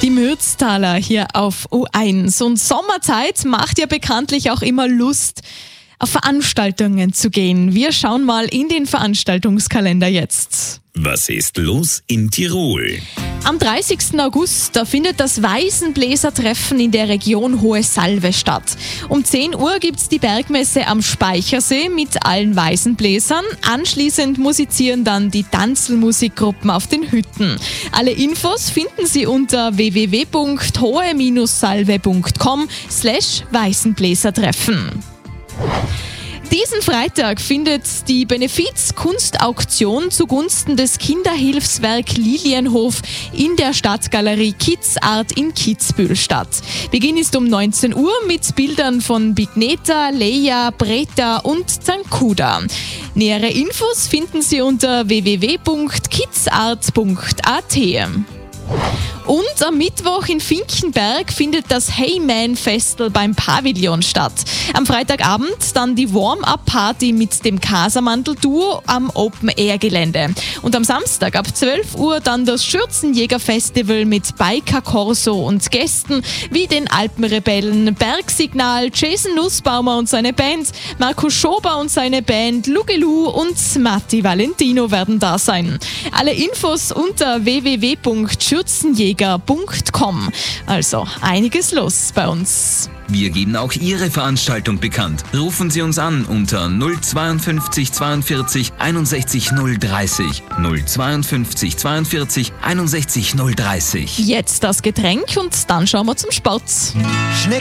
Die Mürztaler hier auf U1. Und Sommerzeit macht ja bekanntlich auch immer Lust, auf Veranstaltungen zu gehen. Wir schauen mal in den Veranstaltungskalender jetzt. Was ist los in Tirol? Am 30. August, da findet das Weißenbläsertreffen in der Region Hohe Salve statt. Um 10 Uhr gibt's die Bergmesse am Speichersee mit allen Weißenbläsern. Anschließend musizieren dann die Tanzelmusikgruppen auf den Hütten. Alle Infos finden Sie unter www.hohe-salve.com/Weißenbläsertreffen. Diesen Freitag findet die Benefiz-Kunstauktion zugunsten des Kinderhilfswerk Lilienhof in der Stadtgalerie Kids Art in Kitzbühel statt. Beginn ist um 19 Uhr mit Bildern von Bigneta, Leia, Breta und Zancuda. Nähere Infos finden Sie unter www.kidsart.at. Und am Mittwoch in Finkenberg findet das Heyman Festival beim Pavillon statt. Am Freitagabend dann die Warm-Up-Party mit dem Casamandel-Duo am Open-Air-Gelände. Und am Samstag ab 12 Uhr dann das Schürzenjäger-Festival mit Biker-Corso und Gästen wie den Alpenrebellen, Bergsignal, Jason Nussbaumer und seine Band, Markus Schober und seine Band, Lugelou und Matti Valentino werden da sein. Alle Infos unter www.schürzenjäger.com. Also einiges los bei uns. Wir geben auch Ihre Veranstaltung bekannt. Rufen Sie uns an unter 052 42 61 030. 052 42 61 030. Jetzt das Getränk und dann schauen wir zum Sport.